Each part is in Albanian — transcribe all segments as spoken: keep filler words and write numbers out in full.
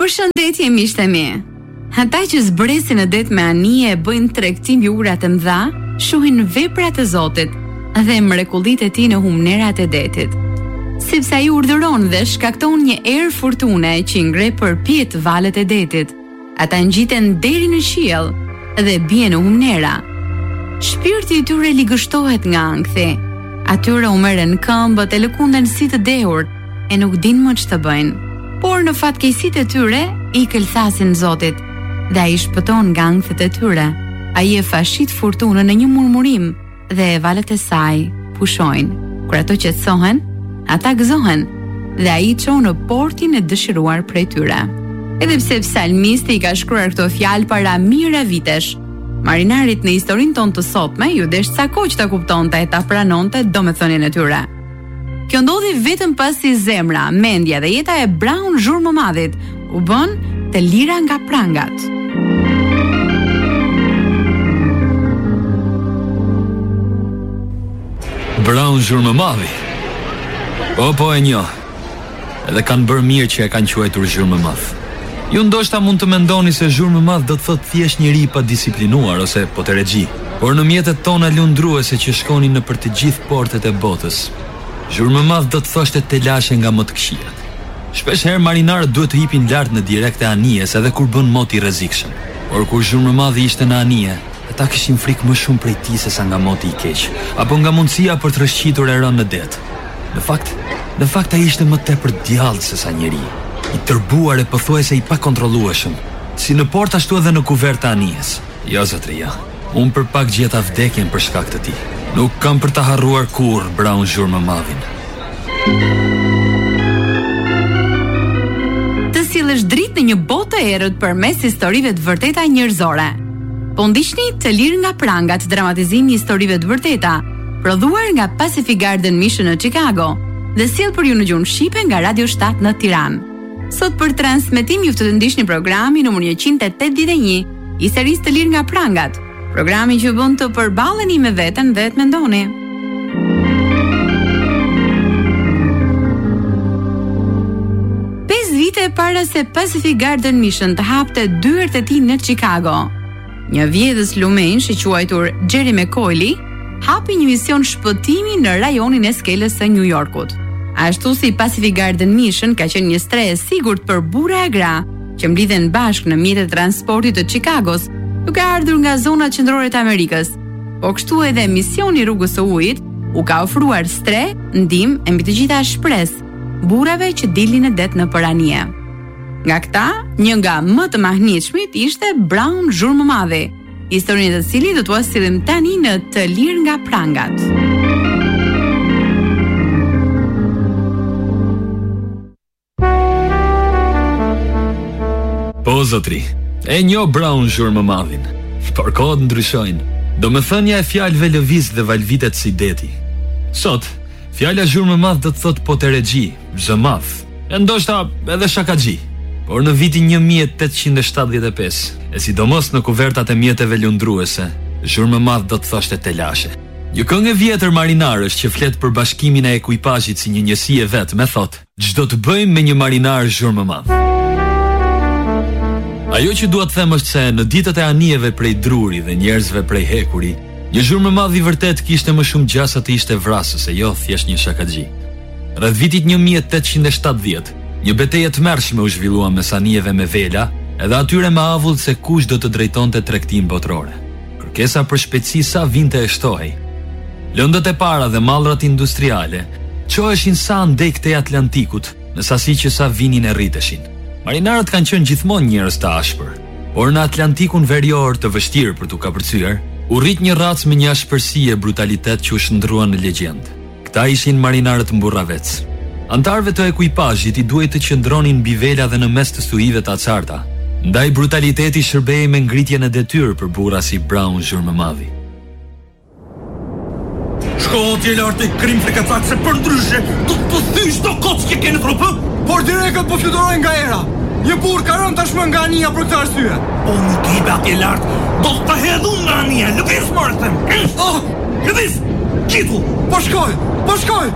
Përshëndetje miqtë e mi. Ata që zbresin në det me anije e bëjnë tregtim jura të mëdha, shohin veprat e Zotit dhe mrekullitë e Tij në humnerat e detit. Sepse ai urdhëron dhe shkakton një erë furtune që ngre përpjet valët e detit. Ata ngjiten deri në qiell dhe bien në humnera. Shpirti i tyre ligështohet nga ankthi. Atyre u merren këmbët e lëkunden si të dehur e nuk dinë më ç'të bëjnë. Por në fatkeqësitë e tyre i këlthasin Zotit dhe ai shpëton nga ankthjet e tyre. Ai e fashit furtunën në një murmurim dhe valët e saj pushojnë. Kur ato qetësohen, ata gëzohen dhe ai çon në portin e dëshiruar prej tyre. Edhe pse psalmisti i ka shkruar këto fjalë para mijëra vitesh, marinarit në historinë tonë të sotme ju desh sa kohë që ta kuptonte e ta pranonte domethënien e tyre. Kjo ndodhi vetëm pasi zemra, mendja dhe jeta e Brown Zhurmëmadhit u bën të lira nga prangat. Brown Zhurmëmadhi. Po po e njoh. Edhe kanë bërë mirë që e kanë quajtur Zhurmëmadh. Ju ndoshta mund të mendoni se Zhurmëmadh do të thotë thjesht njeri i padisiplinuar ose poteregji, por në mjetet tona lundruese që shkonin në për të gjithë portet e botës, Zhurmëmadh do të thoshte telashe nga më të këqijet. Shpesh herë marinarët duhet të hipin lart në direkt e anijes edhe kur bën mot i rrezikshëm. Por kur Zhurmëmadhi ishte në anije, ata kishin frikë më shumë prej tij se sa nga moti i keq, apo nga mundësia për të rrëshqitur e rënë në det. Në fakt, në fakt ai ishte më tepër djallë se sa njeri, i tërbuar e pothuajse i pakontrollueshëm, si në port ashtu edhe në kuvert të anijes. Jo zotria, unë për pak gjeta vdekjen për shkak të tij. Nuk kam për ta harruar kur Brown Zhurmëmadhin. Të sillesh dritë në një botë të errët përmes historive të vërteta njerëzore. Po ndiqni Të lirë nga prangat, dramatizimi i historive të vërteta, prodhuar nga Pacific Garden Mission në Chicago dhe sjell për ju në gjuhën shqipe nga Radio shtat në Tiranë. Sot për transmetim ju të ndiqni programin numër njëqind e tetëdhjetë e një i serisë Të lirë nga prangat. Programi që bën të përballeni me veten dhe të mendoni. Pesë vite para se Pacific Garden Mission të hapte dyert e tij në Chicago, një vjedhës lumenj i quajtur Jerry McCoy hapi një mision shpëtimi në rajonin e skelës së New Yorkut. Ashtu si Pacific Garden Mission ka qenë një streh e sigurt për burra e gra që mblidhen bashkë në mjetet e transportit të Chicagos, duke ardhur nga zonat qendrore të Amerikës. Po kështu edhe misioni Rrugës së Ujit u ka ofruar streh, ndihmë e mbi të gjitha shpresë burrave që dilnin në det në përanie. Nga këta, një nga më të mahnitshmit ishte Brown Zhurmëmadhi, historinë e cilit do t'ua sillim tani në Të lirë nga prangat. Po zotri, e njo Brown Zhurmëmadhin, por kohët ndryshojnë. Domethënia e fjalëve lëviz dhe valvitet si deti. Sot, fjala Zhurmëmadh do të thotë poteregji, zëmadh, e ndoshta edhe shakaxhi. Por në vitin një mijë e tetëqind e shtatëdhjetë e pesë, e sidomos në kuvertat e mjeteve lundruese, Zhurmëmadh do të thoshte telashe. Një këngë e vjetër marinarësh që flet për bashkimin e ekuipazhit si një njësi e vet, me thotë: ç'do të bëjmë me një marinar Zhurmëmadh. Ajo që dua të them është se në ditët e anijeve prej druri dhe njerëzve prej hekuri, një Zhurmëmadh i vërtet kishte më shumë gjasa të ishte vrasës e jo thjesht një shakaxhi. Rreth vitit një mijë e tetëqind e shtatëdhjetë, një betejë të mërshme u zhvillua mes anijeve me vela, edhe atyre me avull se kush do të drejtonte tregtinë botrore. Kërkesa për shpejtësi sa vinte e shtohej. Lëndët e para dhe mallrat industriale çoheshin sa ndej këtej Atlantikut, në sasi që sa vinin e rriteshin. Marinarët kanë qenë gjithmonë njerëz të ashpër, por në Atlantikun verior të vështirë për t'u kapërcyer, u rrit një racë me një ashpërsi e brutalitet që u shndrua në legjendë. Këta ishin marinarët mburravec. Antarëve të ekuipazhit i duhej të qëndronin mbi vela dhe në mes të stuhive të acarta. Ndaj brutaliteti shërbehej me ngritjen e detyrë për burra si Brown Zhurmëmadhi. Shkotje lartë e krim frikacak se për ndryshe do të pëthysh do kotë që kene trupë. Por direkët po fluturojnë nga era. Një burr ka rënë tashmë nga anija për këtë arsye. Po nuk i bë atje lart, do të hedhun nga anija. Lëviz mortëm. Oh, lëviz. Gjithu, po shkoj, po shkoj.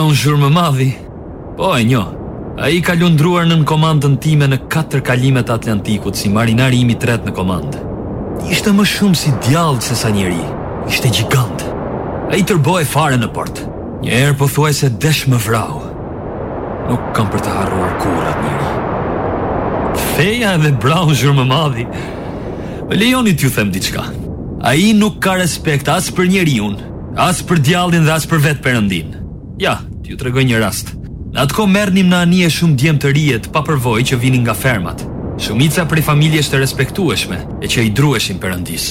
Brown Zhurmëmadhi? Po, e njo. Ai ka lundruar nën komandën time në katër kalimet Atlantikut si marinari im i tret në komandë. Ishte më shumë si djallë se sa njeri. Ishte gjigant. Ai tërboi fare në port. Një herë po thuaj se desh më vrau. Nuk kam për të harruar kur atë njeri. Feja edhe Brown Zhurmëmadhi. Më lejoni t'ju them diçka. Ai nuk ka respekt as për njeriun, as për djallin dhe as për vetë Perëndin. Ja, t'ju tregoj një rast. Në atë kohë merrnim në anije shumë djem të rijet pa përvojë që vinin nga fermat. Shumica prej familjesh të respektueshme e që i druheshin Perëndis.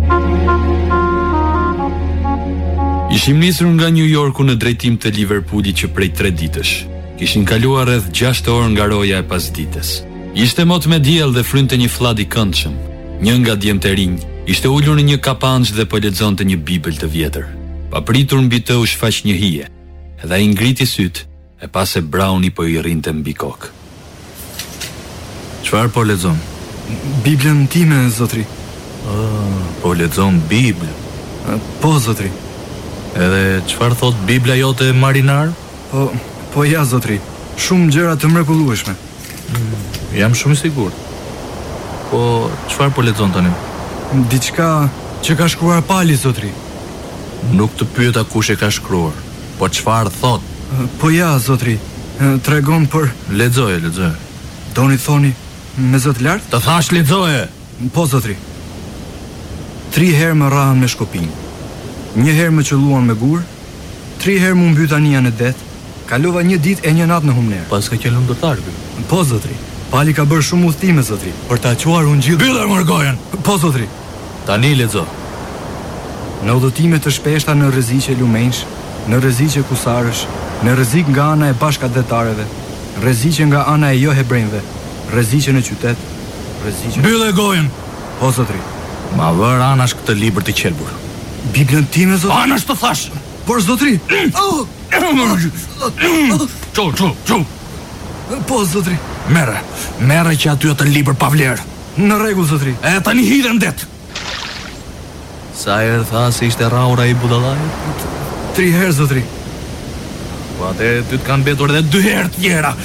Ishim nisur nga New Yorku në drejtim të Liverpoolit që prej tre ditësh. Kishin kaluar rreth gjashtë orë nga roja e pasdites. Ishte mot me diell dhe frynte një fllad i këndshëm. Një nga djemtë e rinj ishte ulur në një kapanç dhe po lexonte një bibël të vjetër. Papritur mbi të u shfaq një hije, dhe ai ngriti syt e pas se Browni po i rrinte mbi kokë. Çfarë po lexon? Biblën time, zotri. Oh, po lexon Biblën? Po, zotri. Edhe çfarë thot Bibla jote, marinar? Po, po ja, zotri. Shumë gjëra të mrekullueshme. Mm, jam shumë i sigurt. Po, çfarë po lexon tani? Diçka që ka shkruar Pali, zotri. Nuk të pyeta kush e ka shkruar, po çfarë thot? Po ja, zotri. Tregon për... Lexoje, lexoje. Doni thoni me zot lart? Të thash lexoje. Po, zotri. Tri herë më rrahen me shkopin. Një herë më qelluan me gur, tri herë më mbyt anija në det. Kalova një ditë e një natë në humner. Pas ka qenë ndërtar. Po, zotri. Pali ka bërë shumë udhëtime, zotri, për ta quar unë gjithë. Mbyllë mërgojen. Po, zotri. Tani lexo. Në udhëtime të shpeshta në rreziqe lumensh, në rreziqe kusarësh, në rrezik nga ana e bashkëdetarëve, rreziqe nga ana e jo hebrejve, rreziqe në qytet, rreziqe. Mbyllë gojen. Po, zotri. Ma vër anash këtë libër të qelbur. Biblën time, zotri. Anash të thash. Por, zotri. Çu, çu, çu. Po, zotri. Merre, merre që aty atë libër pa vlerë. Në rregull, zotri. E tani hidhen det. Sa herë tha se ishte rraura i budallajit? Tri herë, zotri. Po atë ty të kanë mbetur edhe dy herë tjera.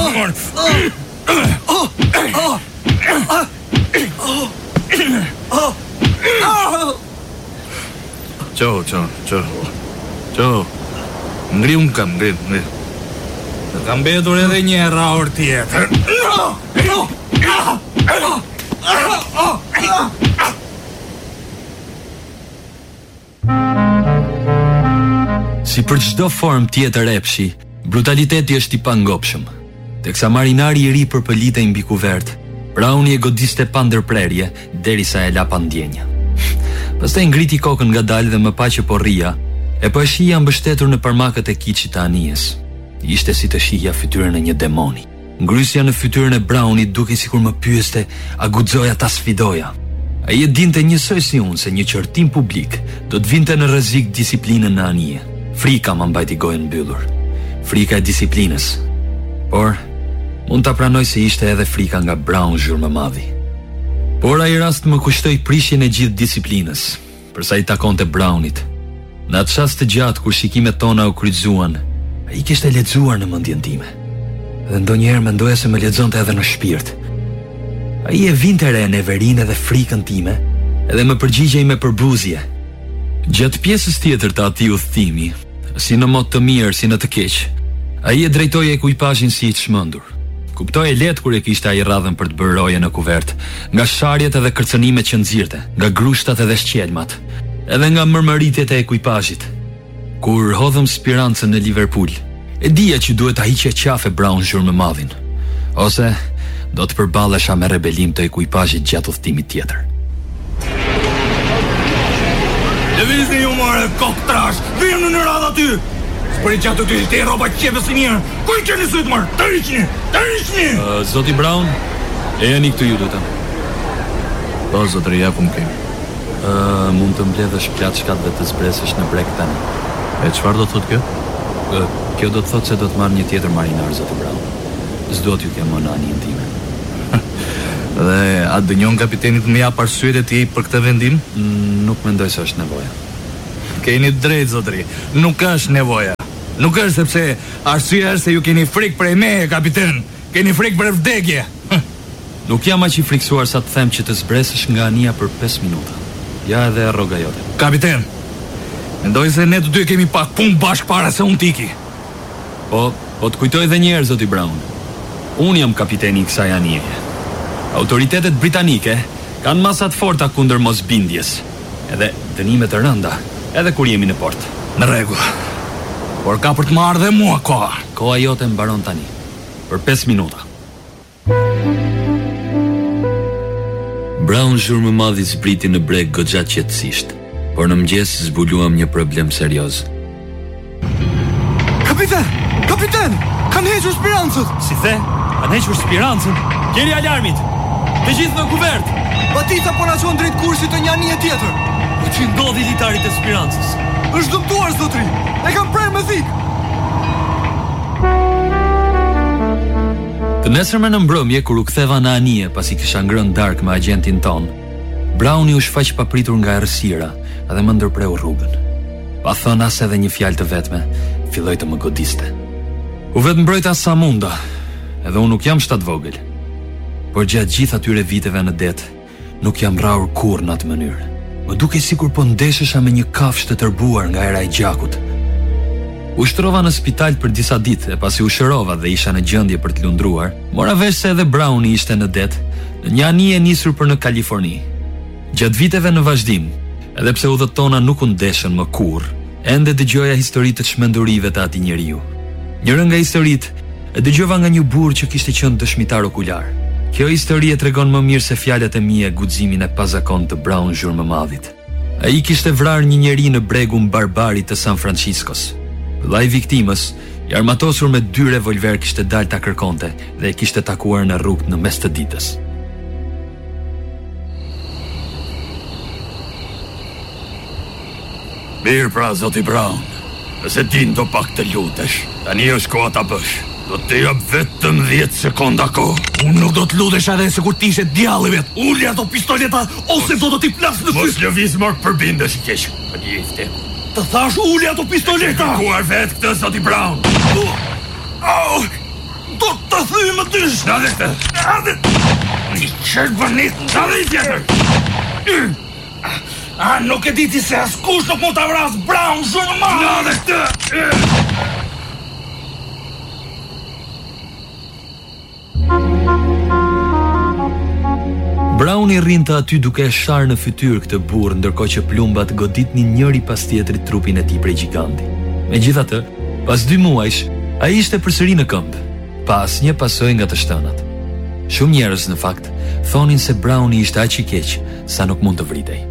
Ço, ço, ço. Ço. Ngri un kam, ngri, ngri. Të kanë mbetur edhe një rraur tjetër. Si për çdo formë tjetër epshi, brutaliteti është i pangopshëm. Teksa marinari i ri përpëlitej mbi kuvert, Browni e godiste pa ndërprerje derisa e la pa ndjenja. Pastaj ngriti kokën ngadalë dhe më pa që po rria, e po e shihja mbështetur në përmakët e kiçit të anijes. Ishte si të shihja fytyrën e një demoni. Ngrysja në fytyrën e Brownit duke sikur më pyeste, a guxoja ta sfidoja. Ai e dinte njësoj si unë se një qërtim publik do të vinte në rrezik disiplinën në anije. Frika më mbajti gojën mbyllur. Frika e disiplinës. Por mund ta pranoj se ishte edhe frika nga Brown Zhurmëmadhi. Por ai rast më kushtoi prishjen e gjithë disiplinës, përsa i takonte Brownit. Në atë çast të gjatë kur shikimet tona u kryqëzuan, ai kishte lexuar në mendjen time. Dhe ndonjëherë mendoja se më lexonte edhe në shpirt. Ai e vinte re neverinë dhe frikën time, edhe më përgjigjej me përbuzje. Gjatë pjesës tjetër të atij udhëtimi, si në mod të mirë, si në të keq, ai e drejtoi ekuipazhin si i çmendur. Kuptoi lehtë kur e kishte ai radhën për të bërë roje në kuvert, nga sharjet edhe kërcënimet që nxirrte, nga grushtat edhe shqelmat, edhe nga mërmëritjet e ekuipazhit. Kur hodhëm spirancën në Liverpool, e dija që duhet ta hiqe qafe Brown Zhurmëmadhin, ose do të përballesha me rebelim të ekuipazhit gjatë udhëtimit tjetër. Lëvizni ju marë kokë trash, vjen në radhë aty. Për i qatë të të roba qepës i mirë. Ku i qeni sëtë marë? Të rishni, të rishni. uh, Zoti Brown, e janë i këtu ju lutem. Po, zotëri, ja ku më kemi. uh, Mund të mbledhësh plaçkat dhe të zbresësh në breg tani. E çfarë do të thotë kjo? uh, Kjo do të thotë se do të marrë një tjetër marinar, Zoti Brown. S'do t'ju kem më në anijen time. Dhe a dënjon kapitenit më jap arsyet e tij për këtë vendim? Mm, nuk mendoj se është nevoja. Keni drejt, zotëri, nuk është nevoja. Nuk është sepse arsyeja është se ju keni frikë për meje, kapiten. Keni frikë për vdekje. Nuk jam aq i friksuar sa të them që të zbresësh nga ania për pesë minuta. Ja edhe rroga jote. Kapiten, mendoj se ne të dy kemi pak punë bashkë para se unë tiki. Po, po të kujtoj dhe njerë, zoti Brown. Unë jam kapiteni i kësaj anije. Autoritetet britanike kanë masat forta kundër mosbindjes, edhe dënime të rënda, edhe kur jemi në port. Në rregull. Por ka për të marrë dhe mua koha. Koha jote mbaron tani. Për pesë minuta. Brown zhurmë madhi zbriti në breg goxha qetësisht, por në mëngjes zbuluam një problem serioz. Kapiten! Kapiten! Kanë hequr spirancët! Si the? Kanë hequr spirancën? Keni alarmit! Të gjithë në kuvert! Batita po na çon drejt kursit të një anije tjetër. Po që ndodhi litarit e spirancës? Është dëmtuar, zotri! E kam prerë me thik! Të nesërme në mbrëmje, kur u ktheva në anije pasi kisha ngrënë darkë me agentin ton, Browni u shfaq papritur nga errësira dhe më ndërpreu rrugën. Pa thënë as edhe një fjalë të vetme, filloi të më godiste. U vetë mbrojta sa munda, edhe unë nuk jam shtat vogël. Por gjatë gjithë atyre viteve në det, nuk jam rrahur kurrë në atë mënyrë. Më duke sikur po ndeshesha me një kafshë të tërbuar nga era e gjakut. U shtrova në spital për disa ditë e pasi u shërova dhe isha në gjendje për të lundruar, mora vesh se edhe Browni ishte në det, në një anije nisur për në Kaliforni. Gjatë viteve në vazhdim, edhe pse udhët tona nuk u ndeshën më kurrë, ende dëgjoja historitë të çmendurive të atij njeriu. Njëra nga historitë e dëgjova nga një burr që kishte qenë dëshmitar okular. Kjo histori e tregon më mirë se fjalët e mia guximin e pazakon të Brown zhurmëmadhit. Ai kishte vrarë një njeri në bregun barbarit të San Franciscos. Vllai i viktimës, i armatosur me dy revolver, kishte dalë ta kërkonte dhe e kishte takuar në rrugë në mes të ditës. Mirë pra, zoti Brown. Nëse din do pak të lutesh, tani është koha ta bësh. Do të jap vetëm dhjetë sekonda kohë. Unë nuk do të lutesh edhe se kur ti ishe djalli vet. Uli ato pistoleta ose do të t'i plas në fytyrë. Mos lëviz më përbindesh i keq. Po je i vdekur. Të thash uli ato pistoleta. Kuar vet këtë, zoti Brown. Au! Do të thyj më dysh. Na dhe këtë. Na dhe. Ti çfarë bën? Na dhe tjetër. A, nuk e diti se askush nuk mund ta vras Brown shumë më. Na dhe këtë. Browni rrinte aty duke e sharë në fytyrë këtë burr, ndërkohë që plumbat goditnin njëri pas tjetrit trupin e tij prej giganti. Megjithatë, pas dy muajsh, ai ishte përsëri në këmbë, pa asnjë pasojë nga të shtënat. Shumë njerëz në fakt thonin se Browni ishte aq i keq sa nuk mund të vritej.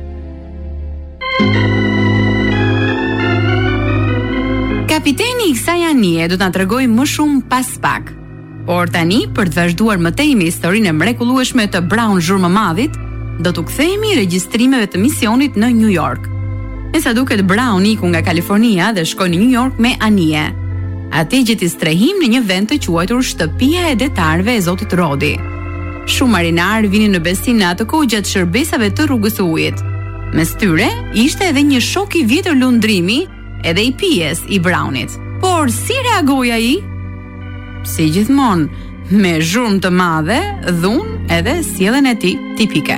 Kapiteni i kësaj anije do t'na tregoj më shumë pas pak. Por tani, për të vazhduar më tej me historinë e mrekullueshme të Brown zhurmëmadhit, do t'u kthehemi regjistrimeve të misionit në New York. Me sa duket, Brown iku nga Kalifornia dhe shkoi në New York me anije. Atje gjeti strehim në një vend të quajtur Shtëpia e Detarëve e Zotit Rodi. Shumë marinar vinin në besim në atë kohë gjatë shërbesave të rrugës së ujit. Mes tyre ishte edhe një shok i vjetër lundrimi, edhe i pijes i Brownit. Por si reagoi ai? Si gjithmonë, me zhurmë të madhe, dhunë edhe sjelljen e tij tipike.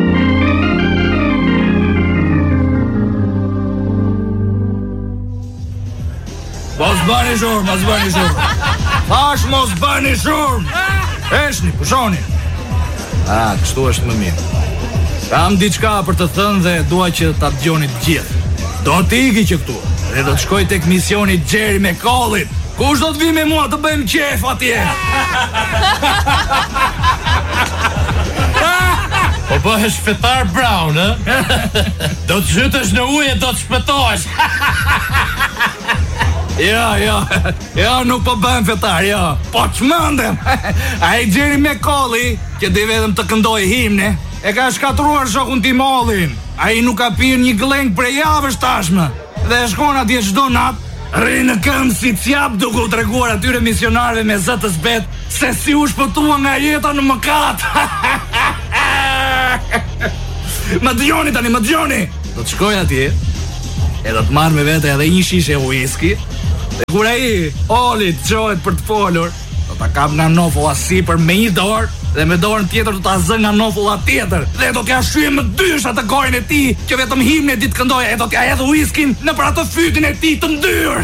Mos bani zhurmë, mos bani zhurmë. Thash mos bani zhurmë. Eshni, pushoni. Ah, kështu është më mirë. Kam diçka për të thënë dhe dua që ta dëgjoni të gjithë. Do të iki që këtu dhe do të shkoj tek misioni Jerry McCallin. Kush do të vi me mua të bëjmë qef atje? Po bëhesh fetar Brown, ë? Do të zhytesh në ujë e do të shpëtohesh. Ja, ja, ja, nuk po bëhem fetar, ja. Po çmendem. Ai Jerry McCalli, që di vetëm të këndoj himne, e ka shkatruar shokun tim Ollin. Ai nuk ka pirë një gleng për javësh tashmë. Dhe shkon atje çdo natë. Rri në këmbë si cjap duke u treguar atyre misionarëve me zë të zbet se si u shpëtua nga jeta në mëkat. Më dëgjoni tani, më dëgjoni. Do të shkoj atje, e do të marr me vete edhe një shishe whisky, Dhe kur ai Oli çohet për të folur, do ta kap nga nofulla sipër me një dorë dhe me dorën tjetër do ta zë nga nofulla tjetër dhe do t'ja shtyje më dysh atë gorin e tij që vetëm himne ditë këndoj e do t'ja hedhë whiskin nëpër atë fytin e tij të ndyrë.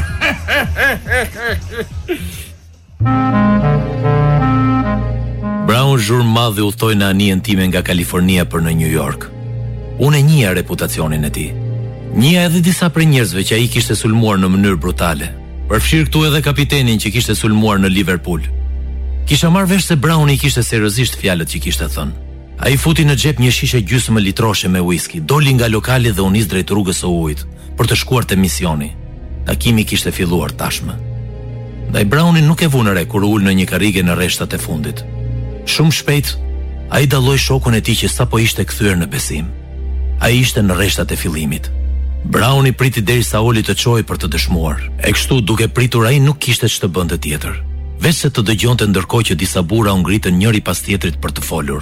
Brown zhurmadhi udhtoi në anijen time nga Kalifornia për në New York. Unë e njihja reputacionin e tij. Njihja edhe disa prej njerëzve që ai kishte sulmuar në mënyrë brutale. Përfshir këtu edhe kapitenin që kishte sulmuar në Liverpool. Kisha marrë vesh se Brown i kishte seriozisht fjalët që kishte thënë. Ai futi në xhep një shishe gjysmë litroshe me whisky, doli nga lokali dhe u nis drejt rrugës së ujit për të shkuar te misioni. Takimi kishte filluar tashmë. Ndaj Brownin nuk e vu në re kur ul në një karrige në rreshtat e fundit. Shumë shpejt, ai dalloi shokun e tij që sapo ishte kthyer në besim. Ai ishte në rreshtat e fillimit. Browni priti derisa Oli të çojë për të dëshmuar. E kështu duke pritur ai nuk kishte ç'të bënte tjetër, veç se të dëgjonte ndërkohë që disa burra u ngritën njëri pas tjetrit për të folur.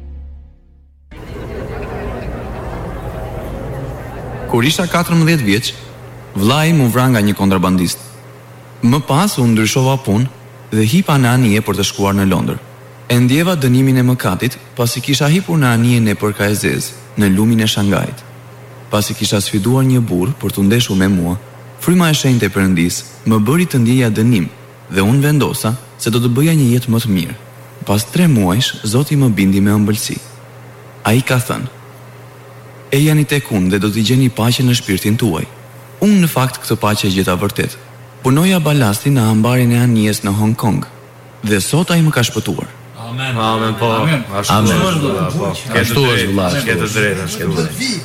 Kur isha katërmbëdhjetë vjeç, vllai mu vra nga një kontrabandist. Më pas u ndryshova punë dhe hipa në anije për të shkuar në Londër. E ndjeva dënimin e mëkatit pasi kisha hipur në anijen e përkajzez në lumin e Shangajit. Pasi kisha sfiduar një burr për të ndeshur me mua, fryma e shenjtë e Perëndis më bëri të ndjeja dënim dhe unë vendosa se do të bëja një jetë më të mirë. Pas tre muajsh, Zoti më bindi me ëmbëlsi. Ai ka thënë: "E jani tek unë dhe do t'i gjeni paqe në shpirtin tuaj." Unë në fakt këtë paqe gjeta vërtet. Punoja balasti në ambarin e anijes në Hong Kong dhe sot ai më ka shpëtuar. Amen. Amen po. Amen. Kështu është vëlla, ke të drejtën, ke të drejtën.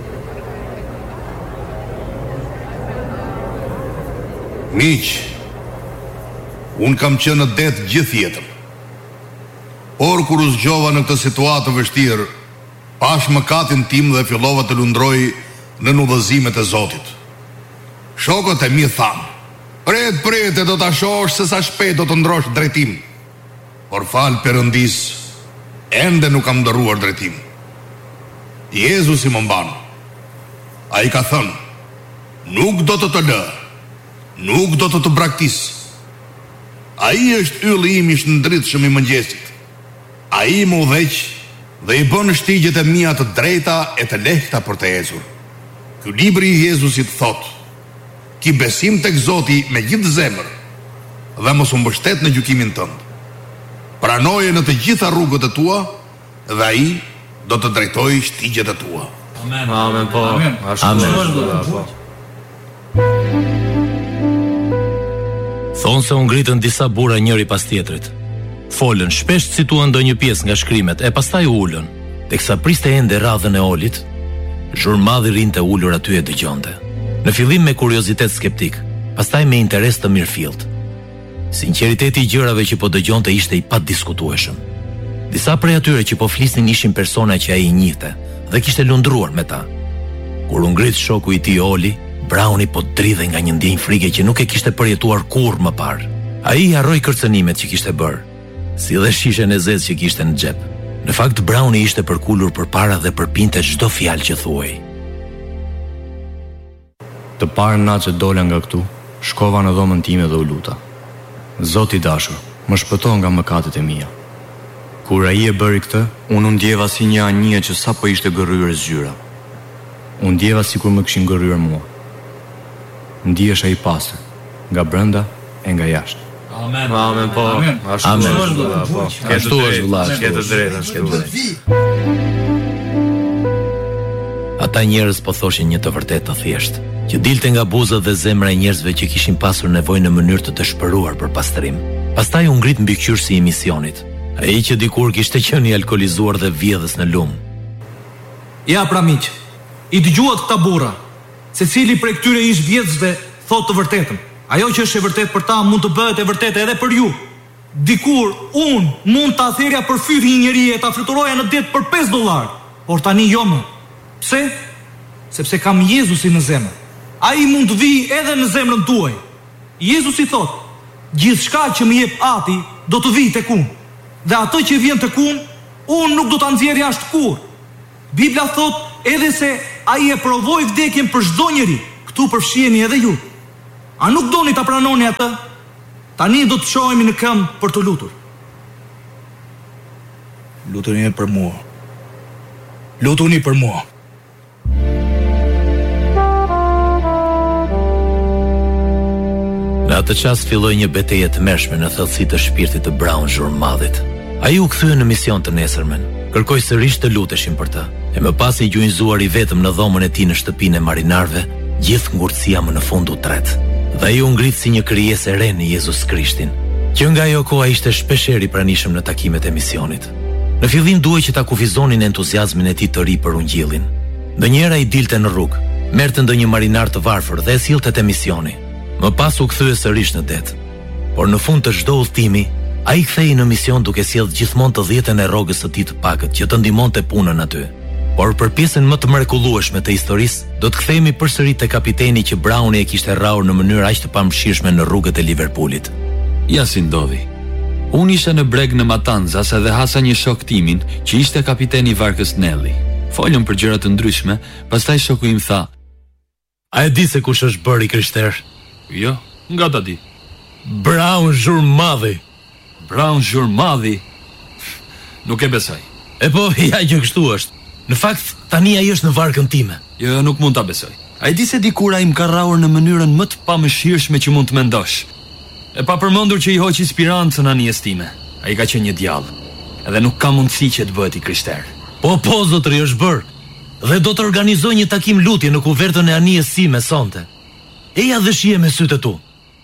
Miq, unë kam qenë në det gjithë jetën. Por kur u zgjova në këtë situatë të vështirë, pash mëkatin tim dhe fillova të lundroj në udhëzimet e Zotit. Shokët e mi thanë: "Pret, pret, e do ta shohësh se sa shpejt do të ndrosh drejtim." Por fal Perëndis, ende nuk kam ndërruar drejtim. Jezusi më mban. Ai ka thënë: "Nuk do të të lë, nuk do të të braktis." Ai është ylli im i shndritshëm i mëngjesit. Ai më udhëheq dhe i bën shtigjet e mia të drejta e të lehta për të ecur. Ky libri i Jezusit thotë: "Ki besim tek Zoti me gjithë zemër dhe mos u mbështet në gjykimin tënd. Pranoje në të gjitha rrugët e tua dhe ai do të drejtojë shtigjet e tua." Amen. Amen po. Amen. Thonë se u ngritën disa burra njëri pas tjetrit. Folën, shpesh cituan ndonjë pjesë nga shkrimet e pastaj u ulën. Teksa priste ende radhën e Olit, zhurmadhi rinte ulur aty e dëgjonte. Në fillim me kuriozitet skeptik, pastaj me interes të mirëfillt. Sinqeriteti i gjërave që po dëgjonte ishte i padiskutueshëm. Disa prej atyre që po flisnin ishin persona që ai i njihte dhe kishte lundruar me ta. Kur u ngrit shoku i tij Oli, Browni po dridhej nga një ndjenjë frike që nuk e kishte përjetuar kurrë më parë. Ai harroi kërcënimet që kishte bërë, si dhe shishen e zezë që kishte në xhep. Në fakt Browni ishte përkulur përpara dhe përpinte çdo fjalë që thuaj. Të parën natë që dola nga këtu, shkova në dhomën time dhe u luta: "Zoti i dashur, më shpëto nga mëkatet e mia." Kur ai e bëri këtë, unë u ndjeva si një anije që sapo ishte gërryer zgjyra. U ndjeva sikur më kishin gërryer mua. Ndihesha i pastër, nga brenda e nga jashtë. Amen. Amen po. Amen. Kështu është vëlla, ke të drejtën, ke të drejtën. Ata njerëz po thoshin një të vërtetë të thjeshtë, që dilte nga buza dhe zemra e njerëzve që kishin pasur nevojë në mënyrë të dëshpëruar për pastrim. Pastaj u ngrit mbikëqyrësi i misionit, ai që dikur kishte qenë i alkolizuar dhe vjedhës në lum. Ja pra miq, i dëgjuat këta burra, secili prej këtyre ish vjedhësve thotë të vërtetën. Ajo që është e vërtetë për ta mund të bëhet e vërtetë edhe për ju. Dikur unë mund ta therja për fytyn një njeriu e ta fluturoja në det për pesë dollar, por tani jo më. Pse? Sepse kam Jezusin në zemër. Ai mund të vijë edhe në zemrën tuaj. Jezusi thotë: "Gjithçka që më jep Ati do të vijë tek unë, dhe ato që vjen tek unë, unë nuk do ta nxjerr jashtë kurrë." Bibla thotë edhe se ai e provoi vdekjen për çdo njeri. Ktu përfshiheni edhe ju. A nuk doni ta pranoni atë? Tani do të shohemi në këmbë për të lutur. Lutuni për mua. Lutuni për mua. Në atë qast filloi një betejë të mërshme në thellësi të shpirtit të Brown Zhurmadhit. Ai u kthye në mision të nesërmen. Kërkoi sërish të luteshin për të. E më pas i gjunjëzuar i vetëm në dhomën e tij në shtëpinë e marinarëve, gjithë ngurtësia më në fund u tret. Dhe ai u ngrit si një krijesë e re në Jezus Krishtin, që nga ajo koha ishte shpeshherë i pranishëm në takimet e misionit. Në fillim duhej që ta kufizonin entuziazmin e tij të ri për ungjillin. Ndonjëherë ai dilte në rrugë, merrte ndonjë marinar të varfër dhe e sillte te misioni. Më pas u kthye sërish në det. Por në fund të çdo udhëtimi, ai kthehej në mision duke sjellë gjithmonë të dhjetën e rrogës së tij të pakët që të ndihmonte punën aty. Por për pjesën më të mrekullueshme të historisë, do të kthehemi përsëri te kapiteni që Browni e kishte rrahur në mënyrë aq të pamëshirshme në rrugët e Liverpoolit. Ja si ndodhi. Unë isha në breg në Matanzas edhe hasa një shok timin që ishte kapiteni i varkës Nelly. Folëm për gjëra të ndryshme, pastaj shoku im tha: "A e di se kush është bërë i krishter?" "Jo, nga ta di?" "Brown Zhurmadhi." "Brown Zhurmadhi?" Nuk e besoj. "E po, ja që kështu është. Në fakt, tani ai është në varkën time." "Jo, nuk mund ta besoj. A e di se dikur ai më ka rrahur në mënyrën më të pamëshirshme që mund të mendosh? E pa përmendur që i hoqi spirancën anijes time. Ai ka qenë një djallë, edhe nuk ka mundësi që të bëhet i krishter." "Po, po, zotëri, është bërë. Dhe do të organizoj një takim lutje në kuvertën e anijes sime sonte. Eja dhe shije me sytë tu."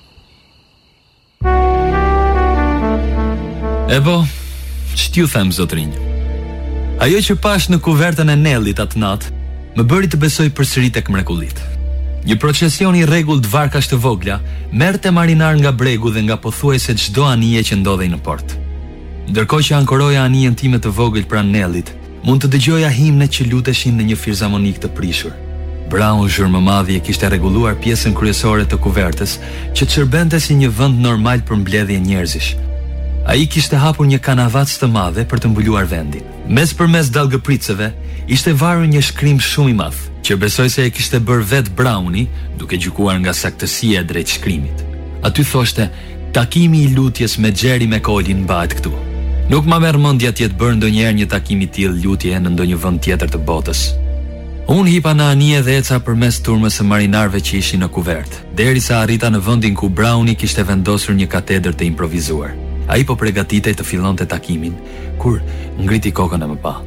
E po, që t'ju them, zotrinj? Ajo që pash në kuvertën e Nellit atë natë, më bëri të besoj përsëri tek mrekullitë. Një procesion i rregullt varkash të vogla merrte marinar nga bregu dhe nga pothuajse çdo anije që ndodhej në port. Ndërkohë që ankoroja anijen time të vogël pranë Nellit, mund të dëgjoja himnet që luteshin në një filharmonik të prishur. Brown Zhurmadhi e kishte rregulluar pjesën kryesore të kuvertës që të shërbente si një vend normal për mbledhje njerëzish. Ai kishte hapur një kanavac të madhe për të mbuluar vendin. Mes përmes dallgëpricëve ishte varur një shkrim shumë i madh, që besoj se e kishte bërë vet Browni, duke gjykuar nga saktësia e drejt shkrimit. Aty thoshte: "Takimi i lutjes me Jerry McCaulin mbahet këtu." Nuk ma merr mendja të jetë bërë ndonjëherë një takim i tillë lutje në ndonjë vend tjetër të botës. Unë hipa në anije dhe eca përmes turmës së marinarëve që ishin në kuvert, derisa arrita në vendin ku Browni kishte vendosur një katedër të improvizuar. Ai po përgatitej të fillonte takimin, kur ngriti kokën e më pa.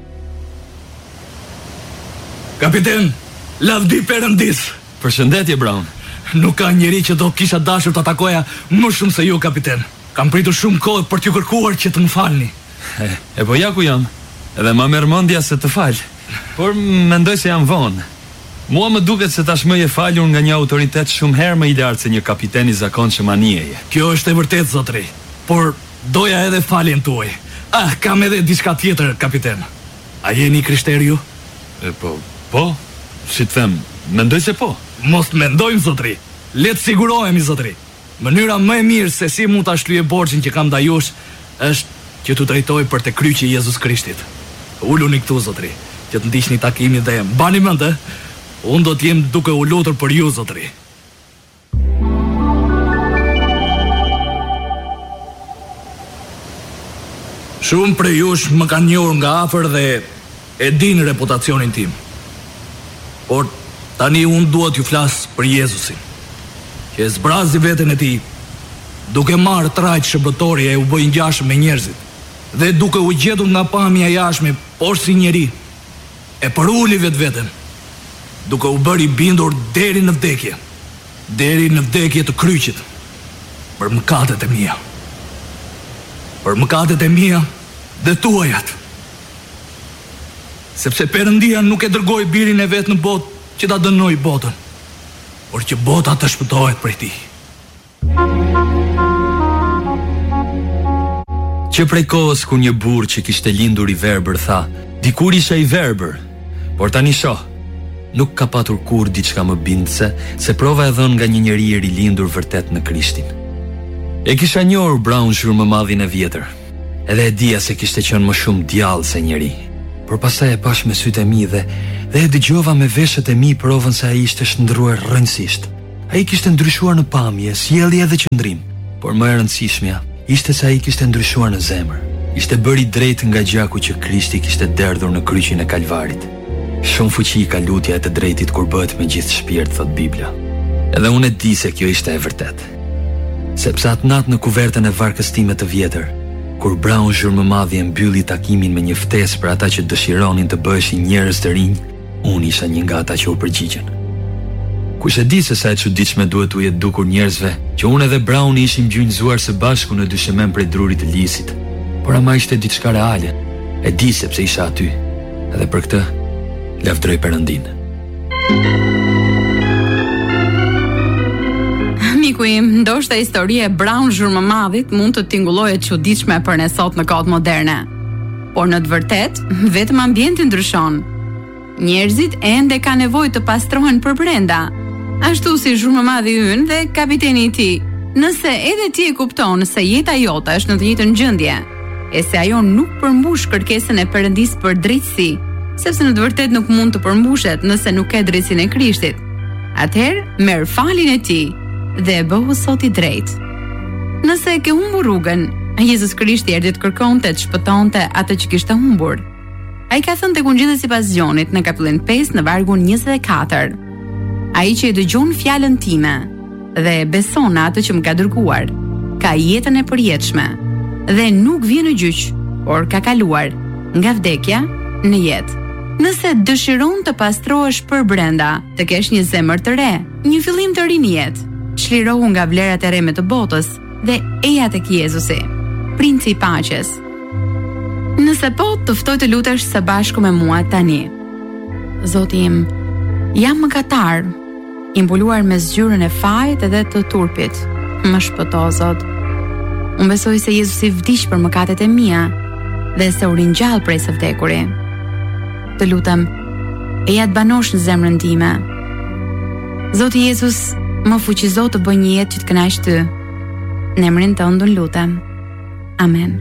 "Kapiten, lavdi Perëndis." "Përshëndetje, Brown." "Nuk ka njeri që do kisha dashur të takoja më shumë se ju, kapiten. Kam pritur shumë kohë për t'ju kërkuar që të më falni." E, e po ja ku jam. Edhe ma merr mendja se të fal. Por mendoj se jam vonë. Mua më duket se tashmë je falur nga një autoritet shumë herë më i lartë se një kapiten i zakonshëm anijeje. "Kjo është e vërtetë, zotëri. Por doja edhe faljen tuaj. Ah, kam edhe diçka tjetër, kapiten. A jeni krishter ju?" E po, po, si të them, mendoj se po. "Mos mendojmë, zotëri. Le të sigurohemi, zotëri. Mënyra më e mirë se si mund ta shlyej borxhin që kam ndaj jush është që t'u drejtoj për te kryqi i Jezus Krishtit. Uluni këtu, zotëri, që të ndiqni takimin dhe mbani mend, ë? Unë do të jem duke u lutur për ju, zotëri." Shumë prej jush më kanë njohur nga afër dhe e dinë reputacionin tim. Por tani unë dua t'ju flas për Jezusin, që e zbrazi veten e tij, duke marrë trajt shërbëtori e u bë ngjashëm me njerëzit, dhe duke u gjetur nga pamja jashtme, por si njeri, e përuli vetveten, duke u bërë i bindur deri në vdekje, deri në vdekje të kryqit, për mëkatet e mia. Për mëkatet e mia dhe tuajat. Sepse Perëndia nuk e dërgoi birin e vet në botë që ta dënoi botën, por që bota të shpëtohet prej tij. Që prej kohës kur një burr që kishte lindur i verbër tha: "Dikur isha i verbër, por tani shoh." Nuk ka patur kur diçka më bindse se prova e dhënë nga një njeri i rilindur vërtet në Krishtin. E kisha njohur Brown Zhurmadhin e vjetër, edhe e dija se kishte qenë më shumë djallë se njeri. Por pastaj e pash me sytë e mi dhe dhe e dëgjova me veshët e mi provën se ai ishte shndruar rrënjësisht. Ai kishte ndryshuar në pamje, sjellje dhe qëndrim, por më e rëndësishmja ishte se ai kishte ndryshuar në zemër. Ishte bërë i drejtë nga gjaku që Krishti kishte derdhur në kryqin e Kalvarit. Shumë fuqi ka lutja e të drejtit kur bëhet me gjithë shpirt, thot Bibla. Edhe unë e di se kjo ishte e vërtet. Sepse atë natë në kuvertën e varkës time të vjetër, kur Brown Zhurmëmadhi e mbylli takimin me një ftesë për ata që dëshironin të bëheshin njerëz të rinj, unë isha një nga ata që u përgjigjen. Kush e di se sa e çuditshme duhet u jetë dukur njerëzve që unë edhe Brown ishim gjunjëzuar së bashku në dyshemen prej drurit të lisit. Por ama ishte diçka reale. E di sepse isha aty. Edhe për këtë lavdroj Perëndin. Miku im, ndoshta historia e Brown Zhurmëmadhit mund të tingullohet çuditshme për ne sot në kohët moderne. Por në të vërtetë, vetëm ambienti ndryshon. Njerëzit ende kanë nevojë të pastrohen për brenda, ashtu si Zhurmëmadhi ynë dhe kapiteni i tij. Nëse edhe ti e kupton se jeta jote është në të njëjtën gjendje, e se ajo nuk përmbush kërkesën e Perëndisë për drejtësi, sepse në të vërtetë nuk mund të përmbushet nëse nuk ka drejtësinë e Krishtit. Atëherë merr falin e tij dhe bëhu sot i drejtë. Nëse ke humbur rrugën, Jezus Krishti erdhi të kërkonte të shpëtonte atë që kishte humbur. Ai ka thënë tek Ungjilli sipas Gjonit në kapitullin pesë në vargun njëzet e katër. Ai që e dëgjon fjalën time dhe beson atë që më ka dërguar, ka jetën e përjetshme dhe nuk vjen në gjyq, por ka kaluar nga vdekja në jetë. Nëse dëshiron të pastrohesh për brenda, të kesh një zemër të re, një fillim të ri në jetë, çlirohu nga vlerat e reme të botës dhe eja tek Jezusi, Princi i Paqes. Nëse po, të ftoj të lutesh së bashku me mua tani. Zoti im, jam mëkatar, i mbuluar me zgjyrën e fajit edhe të turpit. Më shpëto, Zot. Unë besoj se Jezusi vdiq për mëkatet e mia dhe se u ringjall prej së vdekuri. Të lutem, eja të banosh në zemrën time. Zoti Jezus, më fuqizo të bëj një jetë që të kënaq ty. Në emrin tënd unë lutem. Amen.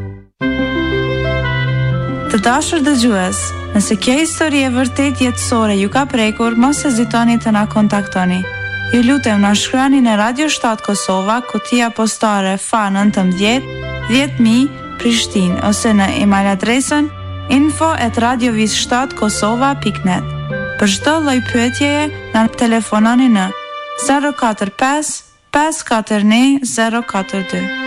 Të dashur dëgjues, nëse kjo histori e vërtet jetësore ju ka prekur, mos hezitoni të na kontaktoni. Ju lutem na shkruani në Radio shtat Kosova, kutia postare F A nëntëmbëdhjetë dhjetë mijë Prishtinë, ose në email adresën info at radiovishthat kosova pikë net. Për çdo lloj pyetjeje na telefononi në zero katër pesë pesë katër një zero katër dy.